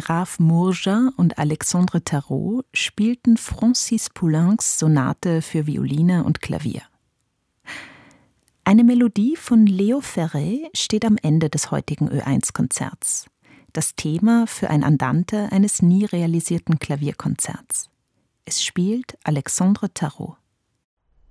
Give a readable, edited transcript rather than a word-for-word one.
Graf Mourja und Alexandre Tarot spielten Francis Poulencs Sonate für Violine und Klavier. Eine Melodie von Leo Ferré steht am Ende des heutigen Ö1-Konzerts. Das Thema für ein Andante eines nie realisierten Klavierkonzerts. Es spielt Alexandre Tarot.